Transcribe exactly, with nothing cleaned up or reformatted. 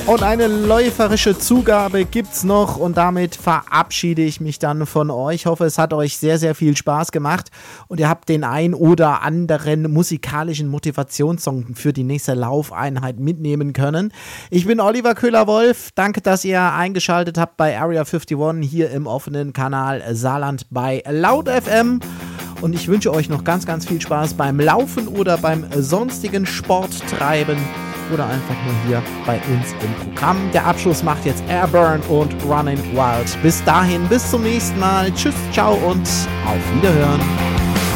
Und eine läuferische Zugabe gibt's noch und damit verabschiede ich mich dann von euch. Ich hoffe, es hat euch sehr, sehr viel Spaß gemacht und ihr habt den ein oder anderen musikalischen Motivationssong für die nächste Laufeinheit mitnehmen können. Ich bin Oliver Köhler-Wolf. Danke, dass ihr eingeschaltet habt bei Area einundfünfzig hier im offenen Kanal Saarland bei Laut F M. Und ich wünsche euch noch ganz, ganz viel Spaß beim Laufen oder beim sonstigen Sporttreiben oder einfach nur hier bei uns im Programm. Der Abschluss macht jetzt Airburn und Running Wild. Bis dahin, bis zum nächsten Mal. Tschüss, ciao und auf Wiederhören.